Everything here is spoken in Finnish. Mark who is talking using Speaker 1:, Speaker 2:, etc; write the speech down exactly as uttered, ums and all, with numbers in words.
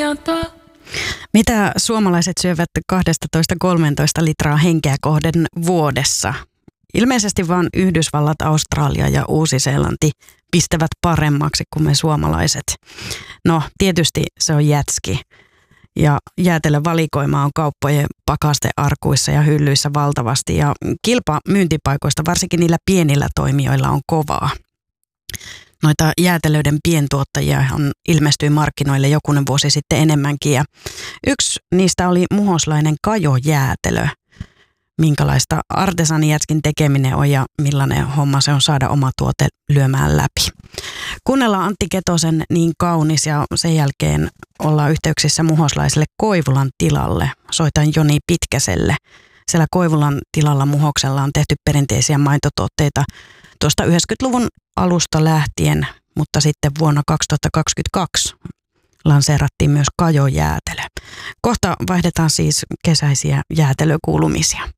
Speaker 1: Mitä suomalaiset syövät kaksitoista kolmetoista litraa henkeä kohden vuodessa? Ilmeisesti vain Yhdysvallat, Australia ja Uusi-Seelanti pistävät paremmaksi kuin me suomalaiset. No, tietysti se on jätski. Ja jäätelövalikoima on kauppojen pakastearkuissa ja hyllyissä valtavasti. Ja kilpa myyntipaikoista, varsinkin niillä pienillä toimijoilla, on kovaa. Noita jäätelöiden pientuottajia on ilmestyi markkinoille jokunen vuosi sitten enemmänkin. Ja yksi niistä oli muhoslainen Kajo-jäätelö. Minkälaista artesanijätskin tekeminen on ja millainen homma se on saada oma tuote lyömään läpi. Kuunnellaan Antti Ketosen Niin kaunis ja sen jälkeen ollaan yhteyksissä muhoslaiselle Koivulan tilalle. Soitan Joni Pitkäselle. Siellä Koivulan tilalla Muhoksella on tehty perinteisiä maitotuotteita tuosta yhdeksänkymmentäluvun alusta lähtien, mutta sitten vuonna kaksituhattakaksikymmentäkaksi lanseerattiin myös Kajo-jäätelö. Kohta vaihdetaan siis kesäisiä jäätelökuulumisia.